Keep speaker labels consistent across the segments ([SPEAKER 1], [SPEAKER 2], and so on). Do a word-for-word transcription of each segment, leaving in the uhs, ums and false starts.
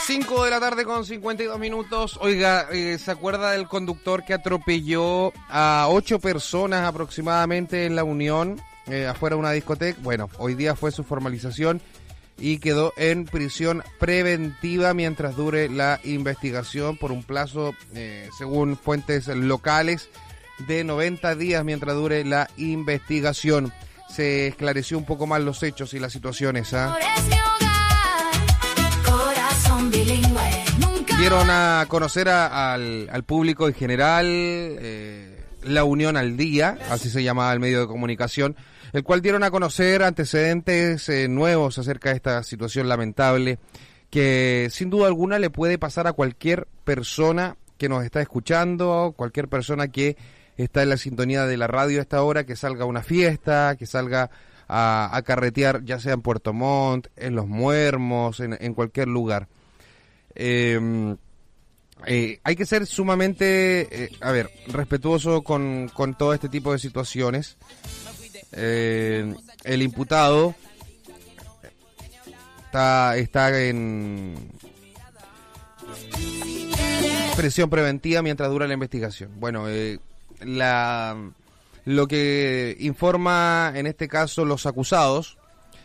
[SPEAKER 1] cinco de la tarde con cincuenta y dos minutos. Oiga, eh, ¿se acuerda del conductor que atropelló a ocho personas aproximadamente en La Unión, eh, afuera de una discoteca? Bueno, hoy día fue su formalización y quedó en prisión preventiva mientras dure la investigación por un plazo, eh, según fuentes locales, de noventa días mientras dure la investigación. Se esclareció un poco más los hechos y las situaciones, ¿ah? Dieron a conocer a, al, al público en general eh, La Unión al Día, así se llamaba el medio de comunicación, el cual dieron a conocer antecedentes eh, nuevos acerca de esta situación lamentable que sin duda alguna le puede pasar a cualquier persona que nos está escuchando, cualquier persona que está en la sintonía de la radio a esta hora, que salga a una fiesta, que salga a, a carretear, ya sea en Puerto Montt, en Los Muermos, en, en cualquier lugar. Eh, eh, hay que ser sumamente, eh, a ver, respetuoso con, con todo este tipo de situaciones. Eh, el imputado está, está en prisión preventiva mientras dura la investigación. Bueno, eh, la, lo que informa en este caso los acusados,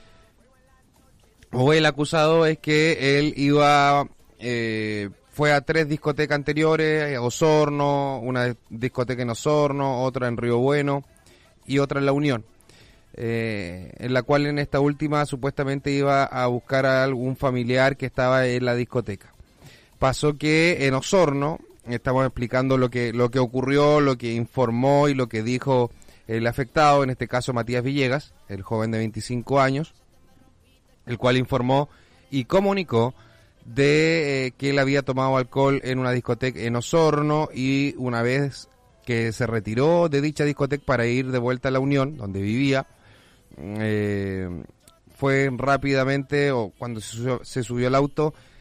[SPEAKER 1] o el acusado, es que él iba... Eh, fue a tres discotecas anteriores, Osorno, una discoteca en Osorno, otra en Río Bueno y otra en La Unión, eh, en la cual en esta última supuestamente iba a buscar a algún familiar que estaba en la discoteca. Pasó que en Osorno, estamos explicando lo que, lo que ocurrió, lo que informó y lo que dijo el afectado, en este caso Matías Villegas, el joven de veinticinco años, el cual informó y comunicó de eh, que él había tomado alcohol en una discoteca en Osorno, y una vez que se retiró de dicha discoteca para ir de vuelta a La Unión, donde vivía, eh, fue rápidamente, o cuando se subió, se subió al auto,